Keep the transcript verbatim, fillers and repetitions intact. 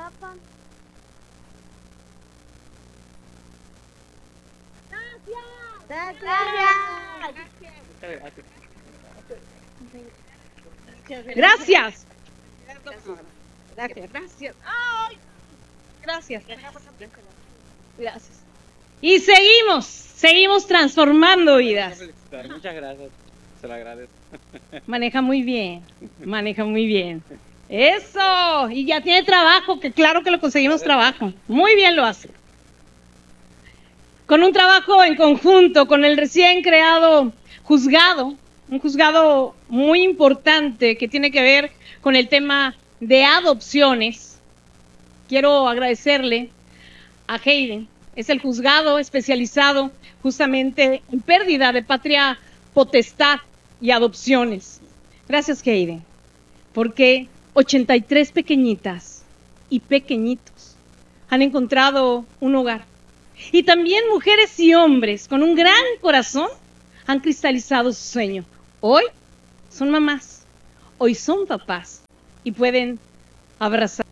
papá. Gracias. Gracias. Gracias. Gracias. Gracias. Ay, gracias. Gracias. Y seguimos, seguimos transformando vidas. Muchas gracias. Se lo agradezco. Maneja muy bien, maneja muy bien. Eso, y ya tiene trabajo, que claro que lo conseguimos trabajo. Muy bien lo hace. Con un trabajo en conjunto con el recién creado juzgado, un juzgado muy importante que tiene que ver con el tema de adopciones. Quiero agradecerle a Hayden. Es el juzgado especializado justamente en pérdida de patria potestad y adopciones. Gracias, Hayden, porque ochenta y tres pequeñitas y pequeñitos han encontrado un hogar. Y también mujeres y hombres con un gran corazón han cristalizado su sueño. Hoy son mamás, hoy son papás y pueden abrazar.